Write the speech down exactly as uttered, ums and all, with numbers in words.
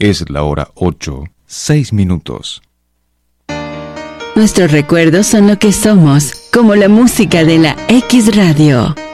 Es la hora ocho, seis minutos. Nuestros recuerdos son lo que somos, como la música de la X Radio.